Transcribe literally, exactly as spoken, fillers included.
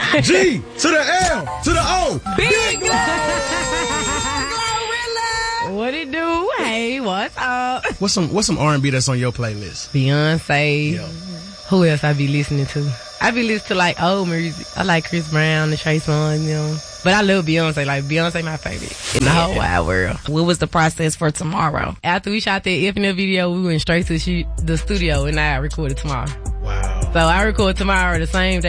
G to the L to the O. Big Glorilla. What it do? Hey, what's up? What's some What's some R and B that's on your playlist? Beyonce. Yeah. Who else I be listening to? I be listening to like old music. I like Chris Brown and Trey Songz, you know. But I love Beyonce. Like Beyonce, my favorite in the whole wide world. What was the process for tomorrow? After we shot that Infinite video, we went straight to shoot the studio and I recorded tomorrow. Wow. So I record tomorrow the same day.